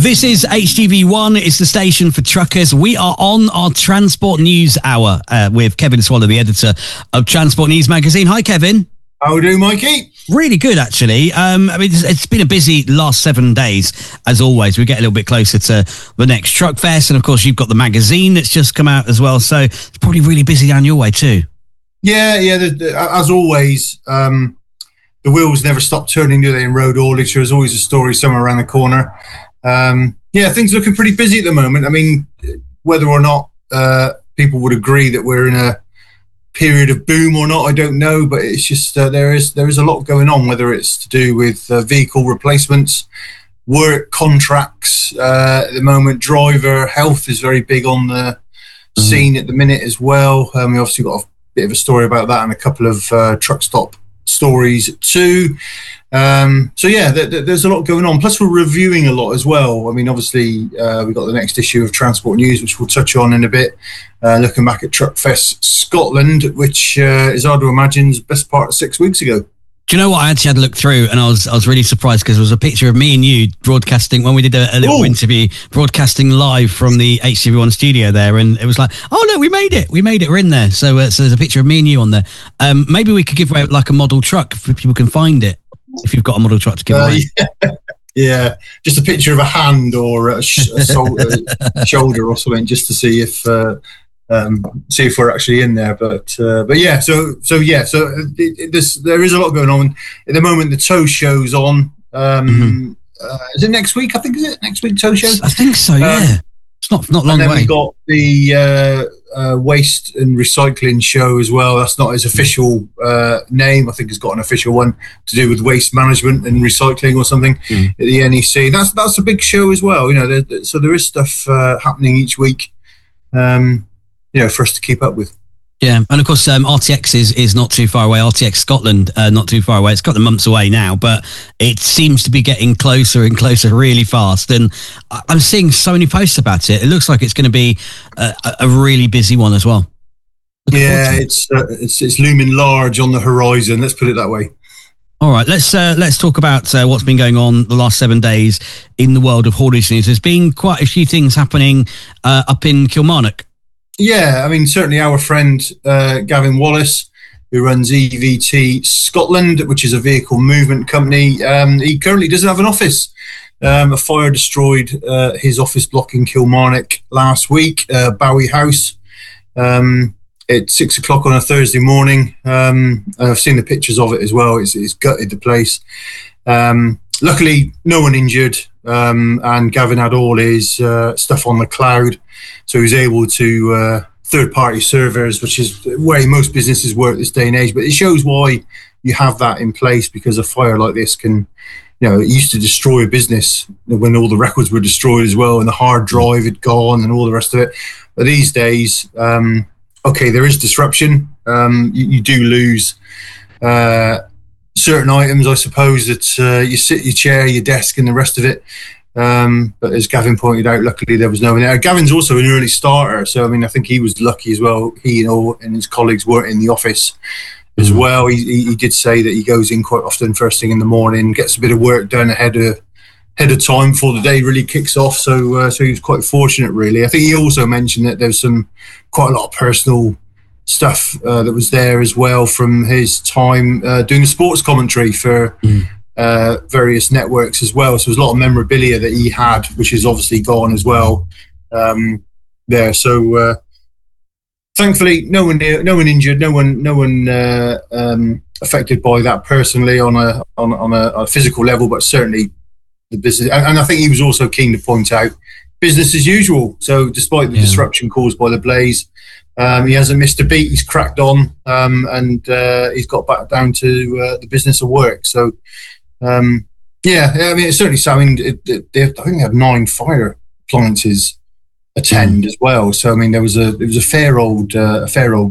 This is HTV1. It's the station for truckers. We are on our Transport News Hour with Kevin Swallow, the editor of Transport News Magazine. Hi, Kevin. How are we doing, Mikey? Really good, actually. I mean, it's been a busy last 7 days, as always. We get a little bit closer to the next Truck Fest. And, of course, you've got the magazine that's just come out as well. So it's probably really busy down your way, too. Yeah. As always, the wheels never stop turning, do they, in road haulage? There's always a story somewhere around the corner. Things looking pretty busy at the moment. I mean, whether or not people would agree that we're in a period of boom or not, I don't know, but it's just there is a lot going on, whether it's to do with vehicle replacements, work contracts at the moment. Driver health is very big on the scene at the minute as well. We obviously got a bit of a story about that and a couple of truck stop stories too. There's a lot going on. Plus, we're reviewing a lot as well. I mean, obviously, we've got the next issue of Transport News, which we'll touch on in a bit, looking back at Truckfest Scotland, which is hard to imagine is the best part of 6 weeks ago. Do you know what? I actually had to look through, and I was really surprised because there was a picture of me and you broadcasting when we did a little interview, broadcasting live from the HTV1 studio there, and it was like, oh no, we made it, we're in there. So there's a picture of me and you on there. Maybe we could give away like a model truck if people can find it. If you've got a model truck to give away. Yeah, just a picture of a hand or a shoulder or something, just to see if we're actually in there. But there is a lot going on at the moment. The tow show's on. Is it next week? I think, is it next week tow show? I think so. Yeah, it's not long away. We've got the waste and recycling show as well. That's not his official name. I think it's got an official one to do with waste management and recycling or something at the NEC. That's a big show as well. You know, so there is stuff happening each week. For us to keep up with. Yeah, and of course, RTX is not too far away. RTX Scotland, not too far away. It's got the months away now, but it seems to be getting closer and closer really fast. And I'm seeing so many posts about it. It looks like it's going to be a really busy one as well. It's looming large on the horizon. Let's put it that way. All right, let's talk about what's been going on the last 7 days in the world of haulage news. There's been quite a few things happening up in Kilmarnock. Yeah, I mean, certainly our friend Gavin Wallace, who runs EVT Scotland, which is a vehicle movement company, he currently doesn't have an office. A fire destroyed his office block in Kilmarnock last week, Bowie House, at 6 o'clock on a Thursday morning. I've seen the pictures of it as well. It's gutted the place. Luckily, no one injured, and Gavin had all his stuff on the cloud, so he was able to third-party servers, which is the way most businesses work this day and age. But it shows why you have that in place, because a fire like this can, it used to destroy a business when all the records were destroyed as well, and the hard drive had gone and all the rest of it. But these days, there is disruption. You do lose certain items, I suppose, that you sit, your chair, your desk, and the rest of it. But as Gavin pointed out, luckily there was no one there. Gavin's also an early starter, so I mean, I think he was lucky as well. He and his colleagues weren't in the office as well. He did say that he goes in quite often first thing in the morning, gets a bit of work done ahead of time before the day really kicks off. So he was quite fortunate, really. I think he also mentioned that there's quite a lot of personal stuff that was there as well from his time doing the sports commentary for various networks as well. So there's a lot of memorabilia that he had, which is obviously gone as well there. So thankfully, no one injured, no one affected by that personally on a physical level, but certainly the business. And I think he was also keen to point out business as usual. So despite the disruption caused by the blaze, he hasn't missed a beat. He's cracked on, and he's got back down to the business of work. So, I mean, it's certainly something. I think they had 9 fire appliances attend as well. So, I mean, it was a fair old gig.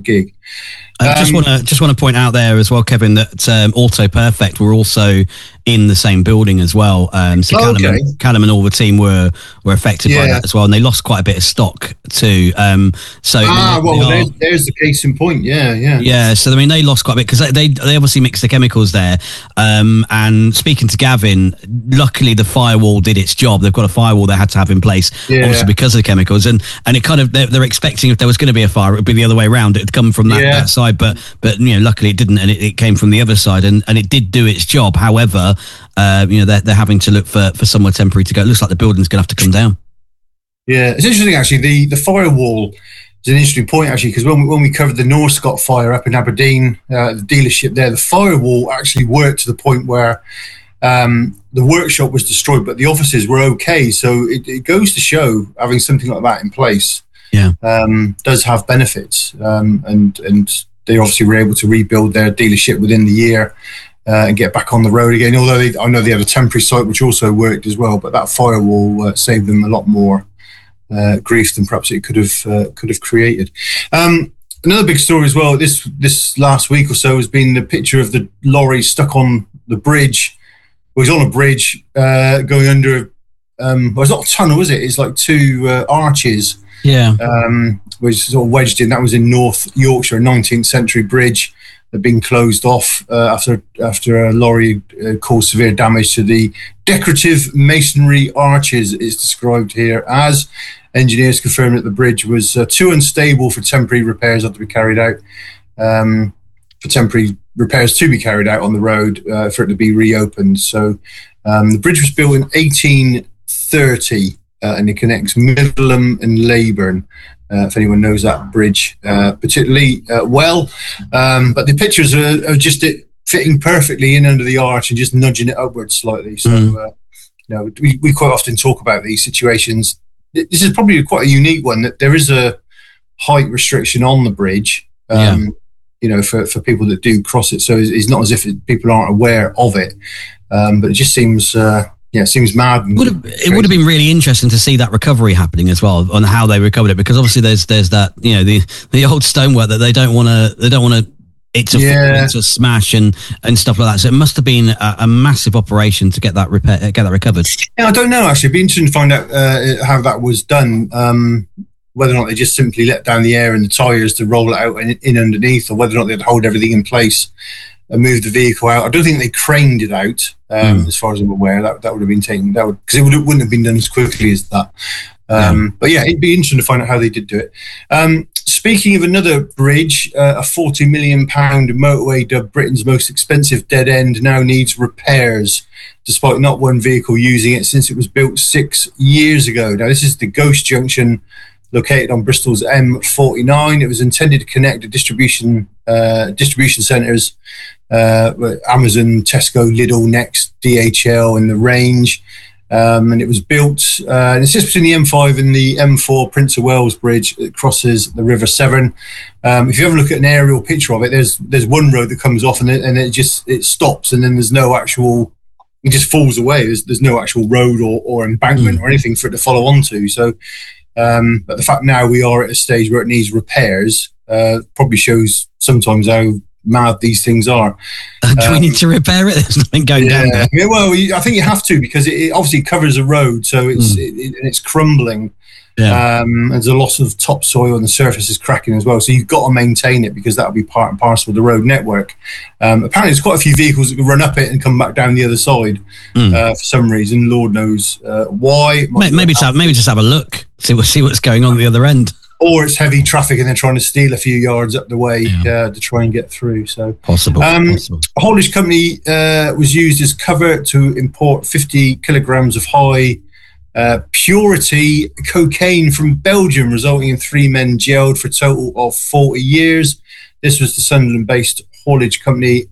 Just want to point out there as well, Kevin, that Auto Perfect were also in the same building as well. So Callum and all the team were affected by that as well, and they lost quite a bit of stock too. There's the case in point. Yeah. So I mean, they lost quite a bit because they obviously mixed the chemicals there. And speaking to Gavin, luckily the firewall did its job. They've got a firewall they had to have in place, obviously because of the chemicals, and it kind of they're expecting if there was going to be a fire, it would be the other way around. It would come from that side, but luckily it didn't, and it came from the other side, and it did do its job. However, they're having to look for somewhere temporary to go. It looks like the building's going to have to come down. Yeah, it's interesting actually. The firewall is an interesting point actually, because when we covered the Norscot fire up in Aberdeen, the dealership there, the firewall actually worked to the point where the workshop was destroyed, but the offices were okay. So it goes to show having something like that in place does have benefits, and they obviously were able to rebuild their dealership within the year. And get back on the road again. Although I know they had a temporary site which also worked as well, but that firewall saved them a lot more grief than perhaps it could have created. Another big story as well. This last week or so has been the picture of the lorry stuck on the bridge. Well, he's on a bridge going under. It's not a tunnel, is it? It's like two arches. Yeah. Was sort of wedged in. That was in North Yorkshire, a 19th century bridge. Had been closed off after a lorry caused severe damage to the decorative masonry arches. It's described here as. Engineers confirmed that the bridge was too unstable for temporary repairs had to be carried out. For temporary repairs to be carried out on the road for it to be reopened. So the bridge was built in 1830 and it connects Middleham and Leyburn. If anyone knows that bridge particularly well. But the pictures are just it fitting perfectly in under the arch and just nudging it upwards slightly. So, we quite often talk about these situations. This is probably quite a unique one, that there is a height restriction on the bridge, for people that do cross it. So it's not as if people aren't aware of it, but it just seems... it seems mad. It would have been really interesting to see that recovery happening as well, on how they recovered it, because obviously there's that the old stonework that they don't want it to fall into smash and stuff like that. So it must have been a massive operation to get that recovered. Yeah, I don't know actually. It'd be interesting to find out how that was done. Whether or not they just simply let down the air and the tyres to roll it out in underneath, or whether or not they'd hold everything in place and move the vehicle out. I don't think they craned it out, as far as I'm aware. That would have been taken. Because it wouldn't have been done as quickly as that. But it'd be interesting to find out how they did do it. Speaking of another bridge, a £40 million motorway dubbed Britain's most expensive dead end now needs repairs, despite not one vehicle using it since it was built 6 years ago. Now, this is the Ghost Junction, located on Bristol's M49. It was intended to connect the distribution centres, Amazon, Tesco, Lidl, Next, DHL, and the range. And it was built, and it sits between the M5 and the M4 Prince of Wales Bridge that crosses the River Severn. If you have a look at an aerial picture of it, there's one road that comes off and it stops, and then there's no actual, it just falls away. There's no actual road or embankment or anything for it to follow onto. So, but the fact now we are at a stage where it needs repairs probably shows sometimes how mad these things are. Do we need to repair it? There's nothing going down there. Yeah, well, I think you have to, because it obviously covers a road, so it's crumbling. Yeah. There's a lot of topsoil and the surface is cracking as well, so you've got to maintain it, because that'll be part and parcel of the road network. Apparently there's quite a few vehicles that can run up it and come back down the other side for some reason. Lord knows why. Maybe just have a look, see what's going on the other end. Or it's heavy traffic and they're trying to steal a few yards up the way to try and get through. So possible. A haulage company was used as cover to import 50 kilograms of high purity cocaine from Belgium, resulting in 3 men jailed for a total of 40 years. This was the Sunderland-based haulage company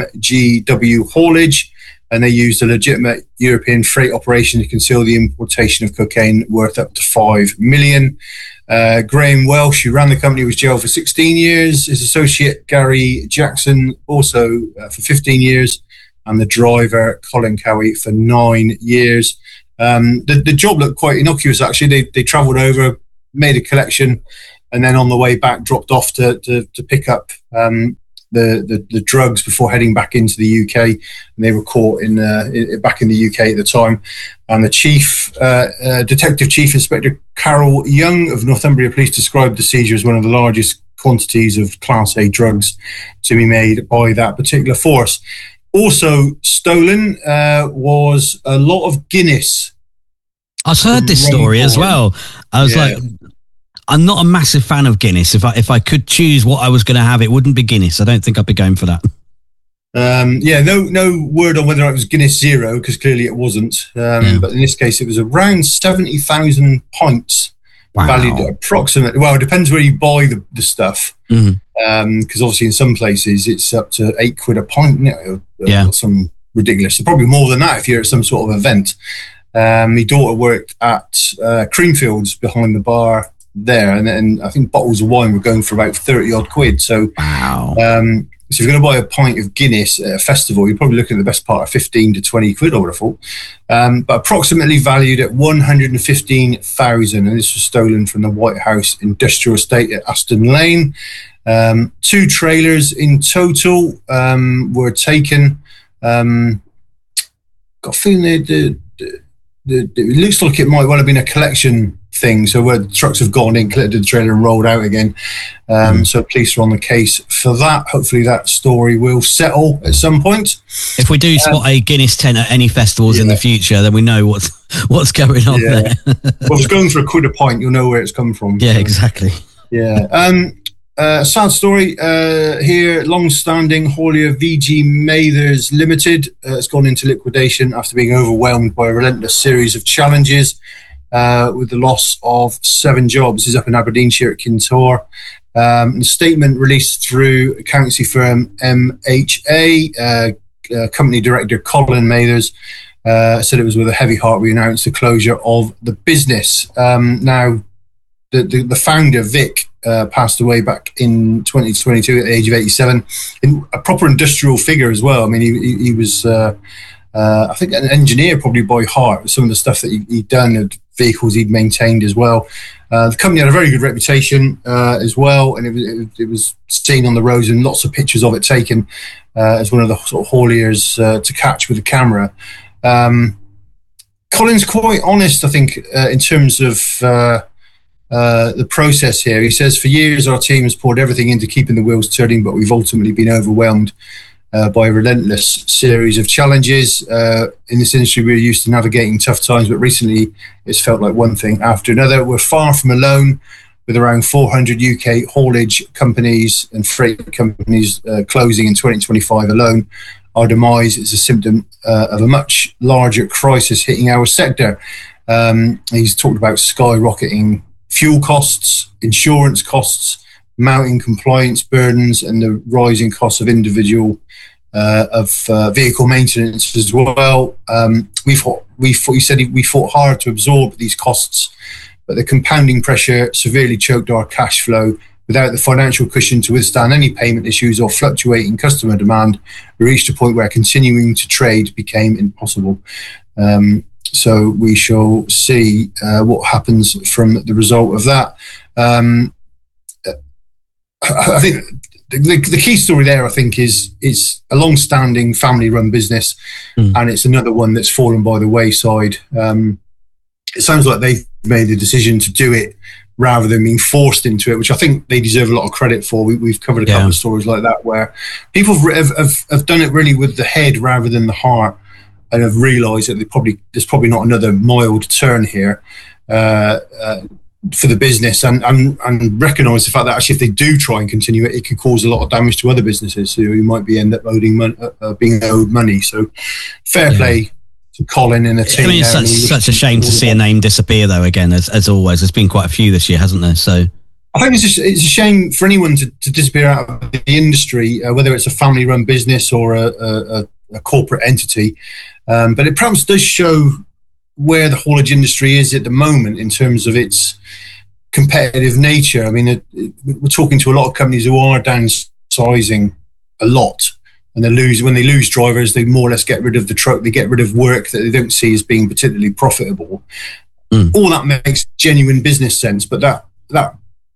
MGW Haulage, and they used a legitimate European freight operation to conceal the importation of cocaine worth up to 5 million. Graham Welsh, who ran the company, was jailed for 16 years. His associate, Gary Jackson, also for 15 years. And the driver, Colin Cowie, for 9 years. The job looked quite innocuous, actually. They travelled over, made a collection, and then on the way back dropped off to pick up the drugs before heading back into the UK. And they were caught back in the UK at the time. And the Detective Chief Inspector Carol Young of Northumbria Police described the seizure as one of the largest quantities of Class A drugs to be made by that particular force. Also stolen was a lot of Guinness. I've heard this story as well. I was like, I'm not a massive fan of Guinness. If I could choose what I was going to have, it wouldn't be Guinness. I don't think I'd be going for that. No word on whether it was Guinness Zero, because clearly it wasn't. But in this case, it was around 70,000 pints, valued at approximately. Well, it depends where you buy the stuff. Because obviously in some places it's up to £8 a pint. Some ridiculous. Probably more than that if you're at some sort of event. My daughter worked at Creamfields behind the bar there, and I think bottles of wine were going for about 30 odd quid. So wow. So if you're going to buy a pint of Guinness at a festival, you're probably looking at the best part of 15 to 20 quid, I would have thought. But approximately valued at 115,000, and this was stolen from the White House Industrial Estate at Aston Lane. 2 trailers in total were taken. Got a feeling it looks like it might well have been a collection thing, so where the trucks have gone in, collected the trailer and rolled out again. So police are on the case for that. Hopefully that story will settle at some point. If we do spot a Guinness tent at any festivals in the future, then we know what's going on there. Well, if it's going for £1 a pint, you'll know where it's come from. Yeah, exactly. Yeah. Sad story here. Long-standing haulier VG Mathers Limited has gone into liquidation after being overwhelmed by a relentless series of challenges with the loss of 7 jobs. This is up in Aberdeenshire at Kintore. A statement released through accountancy firm MHA, company director Colin Mathers said it was with a heavy heart we announced the closure of the business. Now, the founder, Vic, passed away back in 2022 at the age of 87. A proper industrial figure as well. I mean, he was, I think, an engineer probably by heart. Some of the stuff that he'd done, the vehicles he'd maintained as well. The company had a very good reputation as well, and it was seen on the roads and lots of pictures of it taken as one of the sort of hauliers to catch with the camera. Colin's quite honest, I think, in terms of the process here. He says, for years our team has poured everything into keeping the wheels turning, but we've ultimately been overwhelmed by a relentless series of challenges. In this industry, we're used to navigating tough times, but recently it's felt like one thing after another. We're far from alone, with around 400 UK haulage companies and freight companies closing in 2025 alone. Our demise is a symptom of a much larger crisis hitting our sector. He's talked about skyrocketing fuel costs, insurance costs, mounting compliance burdens, and the rising costs of vehicle maintenance as well. He said we fought hard to absorb these costs, but the compounding pressure severely choked our cash flow. Without the financial cushion to withstand any payment issues or fluctuating customer demand, we reached a point where continuing to trade became impossible. So we shall see what happens from the result of that. I think the key story there, I think, is it's a long-standing family-run business, and it's another one that's fallen by the wayside. It sounds like they've made the decision to do it rather than being forced into it, which I think they deserve a lot of credit for. We've covered a couple of stories like that where people have done it really with the head rather than the heart, and have realised that there's probably not another mild turn here for the business, and recognise the fact that actually if they do try and continue it, it could cause a lot of damage to other businesses who might end up being owed money. So fair play to Colin and the team. I mean, it's such a shame to see a name disappear, though, again, as always. There's been quite a few this year, hasn't there? So I think it's a shame for anyone to disappear out of the industry, whether it's a family-run business or a corporate entity. But it perhaps does show where the haulage industry is at the moment in terms of its competitive nature. I mean, we're talking to a lot of companies who are downsizing a lot, and when they lose drivers, they more or less get rid of the truck. They get rid of work that they don't see as being particularly profitable. All that makes genuine business sense, but that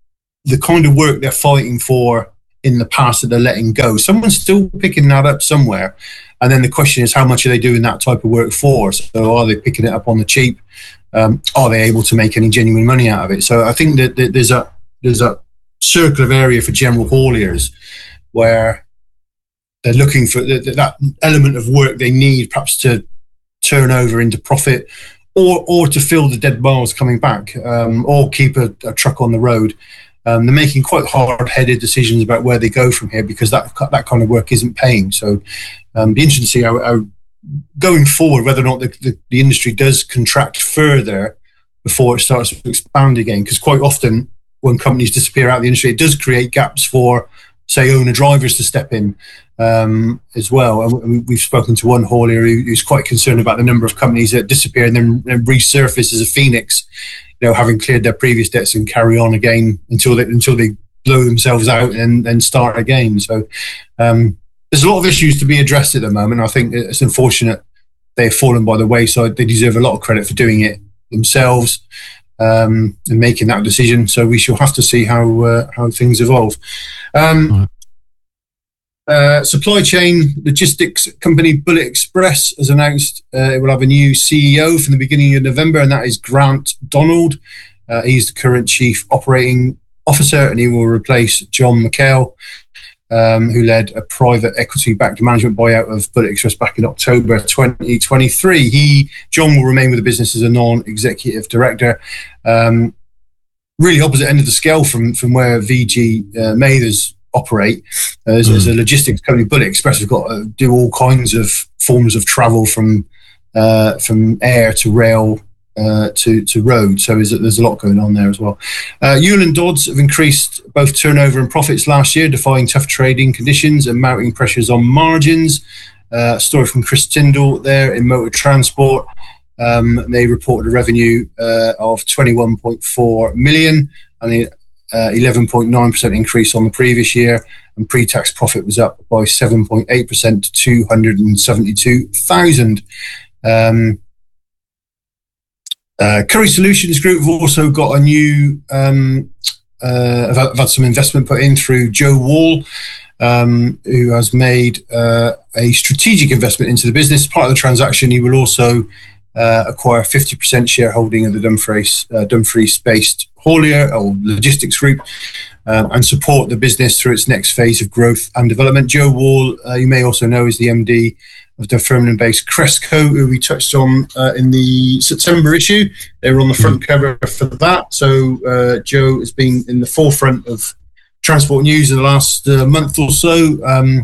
the kind of work they're fighting for in the past that they're letting go. Someone's still picking that up somewhere. And then the question is, how much are they doing that type of work for? So are they picking it up on the cheap? Are they able to make any genuine money out of it? So I think that there's a circle of area for general hauliers where they're looking for that element of work they need, perhaps to turn over into profit, or to fill the dead miles coming back, or keep a truck on the road. They're making quite hard-headed decisions about where they go from here because that kind of work isn't paying. So be interesting to see how going forward, whether or not the industry does contract further before it starts to expand again. Because quite often when companies disappear out of the industry, it does create gaps for, say, owner-drivers to step in as well. And we've spoken to one haulier who's quite concerned about the number of companies that disappear and then resurface as a phoenix, having cleared their previous debts and carry on again until they blow themselves out and then start again. So there's a lot of issues to be addressed at the moment. I think it's unfortunate they've fallen by the wayside. They deserve a lot of credit for doing it themselves and making that decision. So we shall have to see how things evolve. Supply chain logistics company Bullet Express has announced it will have a new CEO from the beginning of November, and that is Grant Donald. He's the current chief operating officer, and he will replace John McHale, who led a private equity-backed management buyout of Bullet Express back in October 2023. John will remain with the business as a non-executive director. Really opposite end of the scale from where VG Mathers operate. As a logistics company, Bullet Express has got to do all kinds of forms of travel from air to rail to road. So there's a lot going on there as well. Hewlett Dodds have increased both turnover and profits last year, defying tough trading conditions and mounting pressures on margins. Story from Chris Tyndall there in motor transport. They reported a revenue of 21.4 million and 11.9% increase on the previous year, and pre-tax profit was up by 7.8% to 272,000. Curry Solutions Group have also got a new, have had some investment put in through Joe Wall, who has made a strategic investment into the business. Part of the transaction, he will also acquire 50% shareholding of the Dumfries-based haulier or logistics group, and support the business through its next phase of growth and development. Joe Wall, you may also know, is the MD of the Dunfermline-based Cresco, who we touched on in the September issue. They were on the front cover for that. So Joe has been in the forefront of transport news in the last month or so.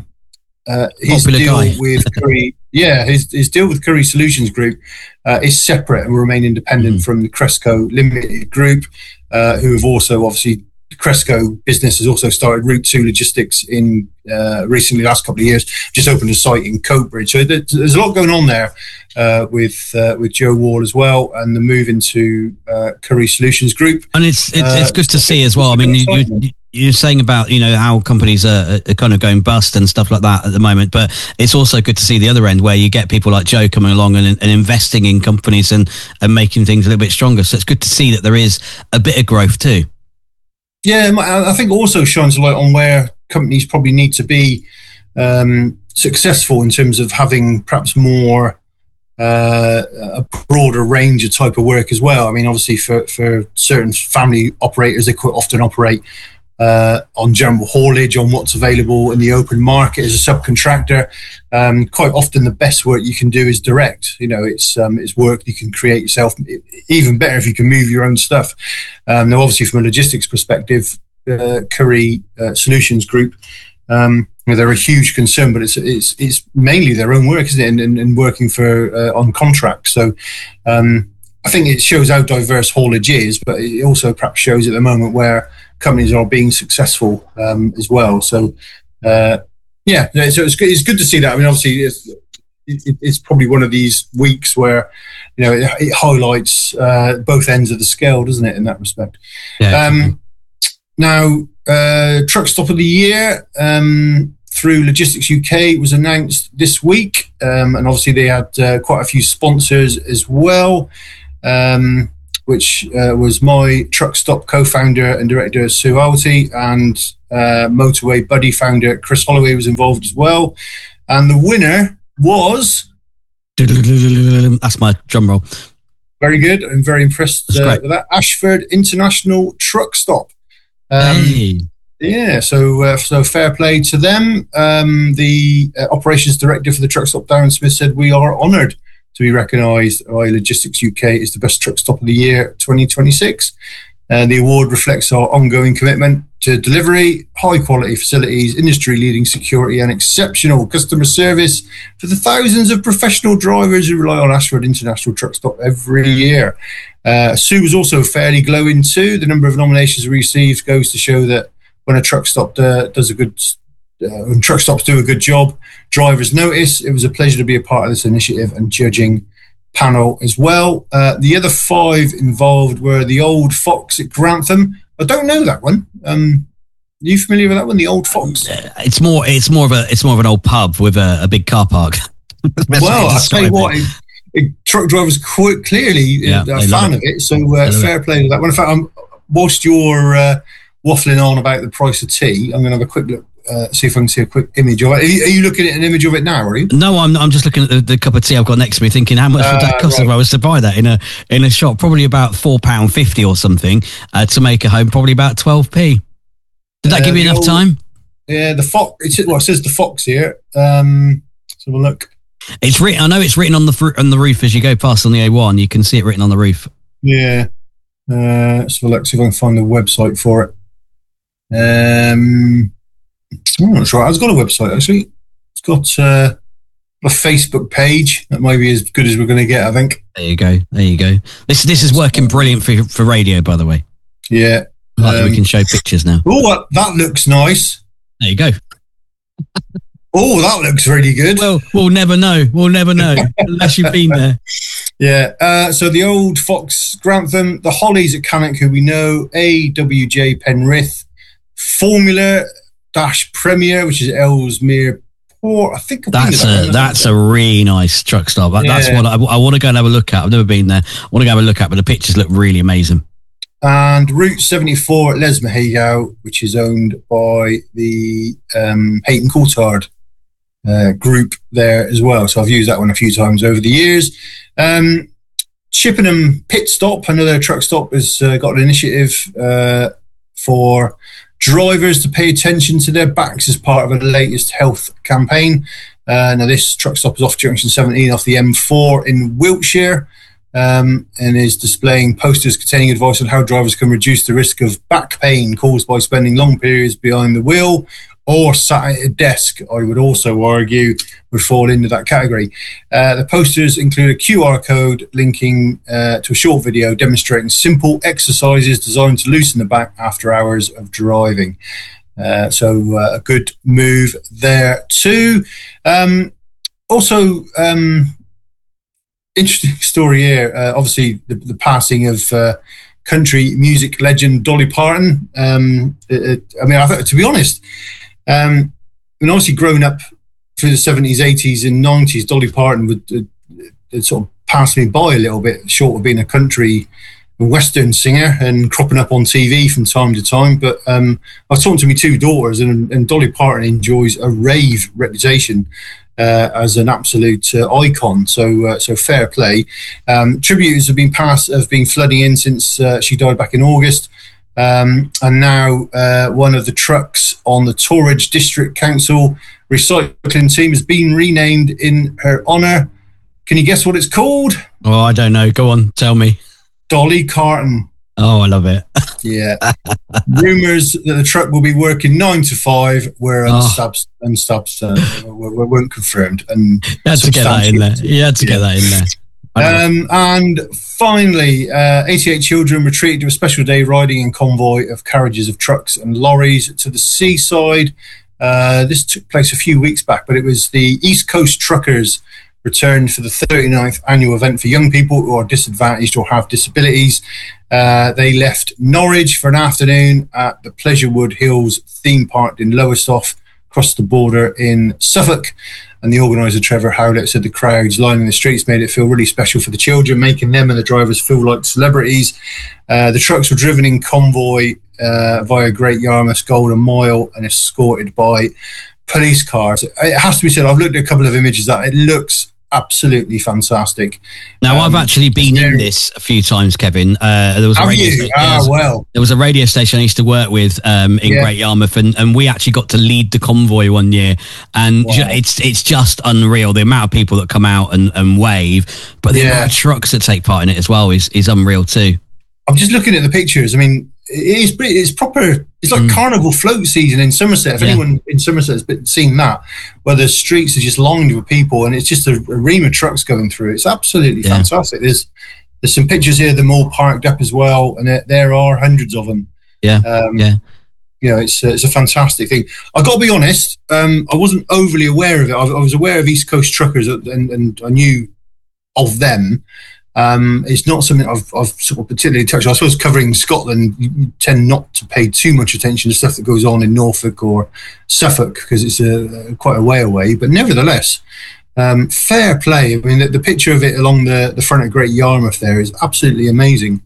His deal with Curry, his deal with Curry Solutions Group is separate and will remain independent from the Cresco Limited Group, who have also obviously. Cresco business has also started Route 2 Logistics in recently, last couple of years, just opened a site in Coatbridge. So there's a lot going on there with Joe Wall as well, and the move into Curry Solutions Group. And it's good to see as well. I mean, you're saying about how companies are kind of going bust and stuff like that at the moment, but it's also good to see the other end where you get people like Joe coming along and investing in companies and making things a little bit stronger. So it's good to see that there is a bit of growth too. Yeah, I think also shines a light on where companies probably need to be successful in terms of having perhaps more a broader range of type of work as well. I mean, obviously for certain family operators, they quite often operate on general haulage, on what's available in the open market as a subcontractor. Quite often the best work you can do is direct. It's work you can create yourself. Even better if you can move your own stuff. Now, obviously, from a logistics perspective, Curry Solutions Group, they're a huge concern, but it's mainly their own work, isn't it? And working for on contracts. So I think it shows how diverse haulage is, but it also perhaps shows at the moment where companies are being successful as well. So so it's good to see that. I mean, obviously it's probably one of these weeks where it highlights both ends of the scale, doesn't it, in that respect? Yeah. Now, Truck Stop of the Year through Logistics UK was announced this week, and obviously they had quite a few sponsors as well. which was my Truck Stop co-founder and director Sue Alty, and Motorway Buddy founder Chris Holloway was involved as well. And the winner was... That's my drum roll. Very good. I'm very impressed with that. Ashford International Truck Stop. Hey. Yeah, so fair play to them. The operations director for the truck stop, Darren Smith, said, "We are honoured to be recognised by Logistics UK as the best truck stop of the year 2026. The award reflects our ongoing commitment to delivery, high quality facilities, industry leading security and exceptional customer service for the thousands of professional drivers who rely on Ashford International Truck Stop every year." Sue was also fairly glowing too. The number of nominations received goes to show that when a truck stop does a good, when truck stops do a good job, drivers notice. It was a pleasure to be a part of this initiative and judging panel as well. The other 5 involved were the Old Fox at Grantham. I don't know that one. Are you familiar with that one? The Old Fox. It's more of an old pub with a big car park. Well, I tell you what. Truck drivers quite clearly a fan of it, so fair play to that one. In fact, whilst you're waffling on about the price of tea, I'm going to have a quick look, see if I can see a quick image of it. Are you looking at an image of it now, are you? No, I'm just looking at the cup of tea I've got next to me, thinking how much would that cost if I was to buy that in a shop? Probably about £4.50 or something to make a home. Probably about 12p. Did that give you enough time? Yeah, the Fox. It says the Fox here. Let's have a look. It's written. I know it's written on the roof as you go past on the A1. You can see it written on the roof. Yeah. Let's have a look. See if I can find the website for it. I'm not sure. It's got a website actually. It's got a Facebook page. That might be as good as we're going to get, I think. There you go. This is working brilliant for radio, by the way. Yeah. We can show pictures now. Oh, that looks nice. There you go. Oh, that looks really good. Well, we'll never know. Unless you've been there. Yeah. So the Old Fox Grantham, the Hollies at Cannock, who we know, AWJ Penrith, Formula Premier, which is Ellesmere Port. I think that's a really nice truck stop. That's what I want to go and have a look at. I've never been there. I want to go have a look at, but the pictures look really amazing. And Route 74 at Lesmahagow, which is owned by the Hayton Coulthard group there as well. So I've used that one a few times over the years. Chippenham Pit Stop, another truck stop, has got an initiative for drivers to pay attention to their backs as part of a latest health campaign. Now this truck stop is off Junction 17 off the M4 in Wiltshire. And is displaying posters containing advice on how drivers can reduce the risk of back pain caused by spending long periods behind the wheel or sat at a desk. I would also argue would fall into that category. The posters include a QR code linking to a short video demonstrating simple exercises designed to loosen the back after hours of driving. So a good move there too. Also, interesting story here. Obviously, the passing of country music legend Dolly Parton. To be honest, obviously growing up through the 70s, 80s, and 90s, Dolly Parton would sort of pass me by a little bit, short of being a country Western singer and cropping up on TV from time to time. But I was talking to my 2 daughters, and Dolly Parton enjoys a rave reputation as an absolute icon, so fair play. Tributes have been flooding in since she died back in August, and now one of the trucks on the Torridge District Council recycling team has been renamed in her honour. Can you guess what it's called? Oh, I don't know. Go on, tell me. Dolly Carton. Oh, I love it. Yeah. Rumours that the truck will be working 9 to 5 were weren't confirmed. And you had to get that in there. You had to get that in there. And finally, 88 children retreated to a special day riding in convoy of carriages of trucks and lorries to the seaside. This took place a few weeks back, but it was the East Coast Truckers returned for the 39th annual event for young people who are disadvantaged or have disabilities. They left Norwich for an afternoon at the Pleasurewood Hills theme park in Lowestoft across the border in Suffolk. And the organiser, Trevor Howlett, said the crowds lining the streets made it feel really special for the children, making them and the drivers feel like celebrities. The trucks were driven in convoy via Great Yarmouth Golden Mile and escorted by police cars. It has to be said, I've looked at a couple of images that it looks absolutely fantastic. Now, I've actually been in this a few times, Kevin. There was a there was a radio station I used to work with in Great Yarmouth, and we actually got to lead the convoy one year, and it's just unreal, the amount of people that come out and wave, but the amount of trucks that take part in it as well is unreal too. I'm just looking at the pictures. I mean, it's proper. It's like carnival float season in Somerset. If anyone in Somerset has seen that, where the streets are just lined with people, and it's just a ream of trucks going through. It's absolutely fantastic. There's some pictures here. Them all parked up as well, and there are hundreds of them. You know, it's a fantastic thing. I got to be honest. I wasn't overly aware of it. I was aware of East Coast truckers, and I knew of them. It's not something I've sort of particularly touched. I suppose covering Scotland, you tend not to pay too much attention to stuff that goes on in Norfolk or Suffolk because it's quite a way away. But nevertheless, fair play. I mean, the picture of it along the front of Great Yarmouth there is absolutely amazing.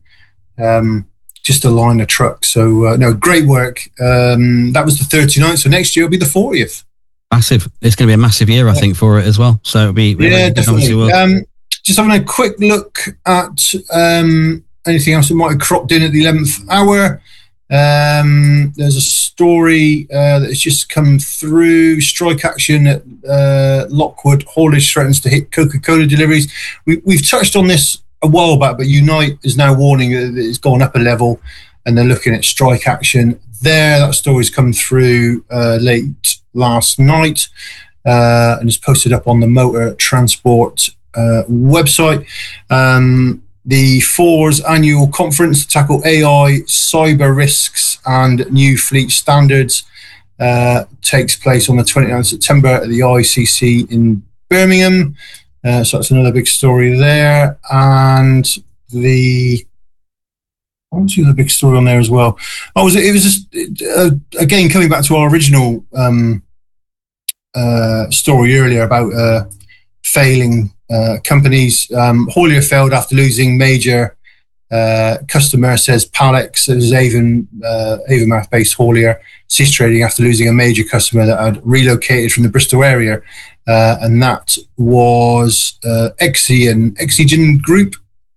Just a line of trucks. So, no, great work. That was the 39th. So next year will be the 40th. Massive. It's going to be a massive year, I think, for it as well. So it'll be definitely. Just having a quick look at anything else that might have cropped in at the 11th hour. There's a story that has just come through. Strike action at Lockwood haulage threatens to hit Coca-Cola deliveries. We've touched on this a while back, but Unite is now warning that it's gone up a level and they're looking at strike action there. That story's come through late last night and is posted up on the Motor Transport website. The FOR's annual conference to tackle AI, cyber risks and new fleet standards takes place on the 29th of September at the ICC in Birmingham. So that's another big story there. And what was the other big story on there as well? It was just, again, coming back to our original story earlier about failing companies. Haulier failed after losing major customer, says Palex. It was Avonmouth-based Haulier ceased trading after losing a major customer that had relocated from the Bristol area, and that was Exigen Group.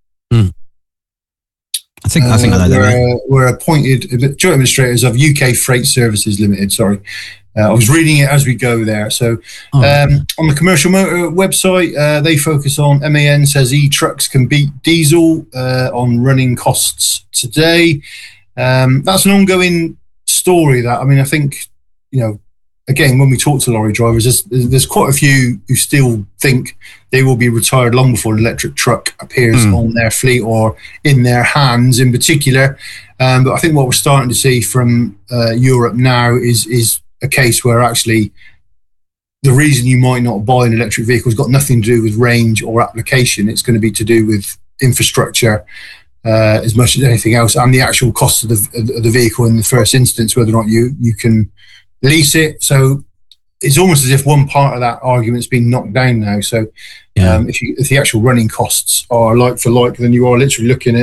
I think I know that. Were appointed joint administrators of UK Freight Services Limited. Sorry. I was reading it as we go there. So on the Commercial Motor website, they focus on MAN says e-trucks can beat diesel on running costs today. That's an ongoing story that, I mean, I think, you know, again, when we talk to lorry drivers, there's quite a few who still think they will be retired long before an electric truck appears on their fleet or in their hands in particular. But I think what we're starting to see from Europe now is a case where actually the reason you might not buy an electric vehicle has got nothing to do with range or application. It's going to be to do with infrastructure as much as anything else, and the actual cost of the vehicle in the first instance, whether or not you can lease it. So it's almost as if one part of that argument's been knocked down now. So if the actual running costs are like for like, then you are literally looking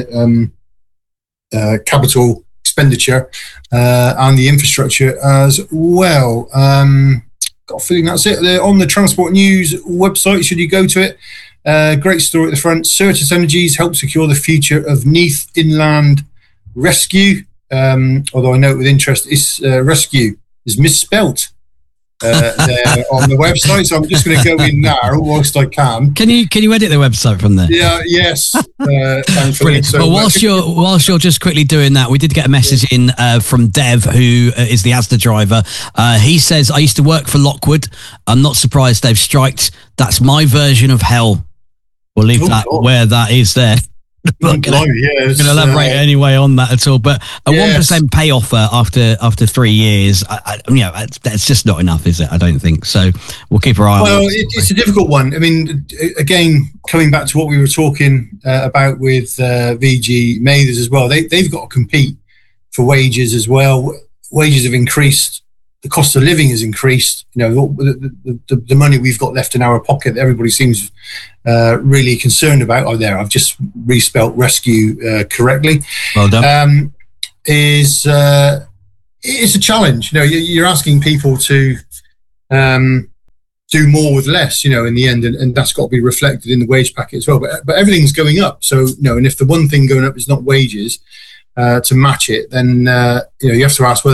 at capital expenditure and the infrastructure as well. Got a feeling that's it. On the Transport News website, should you go to it, great story at the front. Certus Energies help secure the future of Neath Inland Rescue. Although I note with interest, rescue is misspelt there on the website, so I'm just going to go in now whilst I can. Can you edit the website from there? Yeah, yes. Brilliant. So, whilst you're just quickly doing that, we did get a message in from Dev, who is the Asda driver. He says, I used to work for Lockwood. I'm not surprised they've striked. That's my version of hell. We'll leave where that is there. I'm not going to elaborate anyway on that at all, but a 1% pay offer after 3 years, that's just not enough, is it? I don't think so. We'll keep our eye on it. Well, it's a difficult one. I mean, again, coming back to what we were talking about with VG Mathers as well, they've got to compete for wages as well. Wages have increased the cost of living has increased. You know, the money we've got left in our pocket, everybody seems really concerned about. Oh, there, I've just respelt rescue correctly. Well done. It's a challenge. You know, you're asking people to do more with less, you know, in the end, and that's got to be reflected in the wage packet as well. But everything's going up. So, you know, and if the one thing going up is not wages to match it, then, you know, you have to ask whether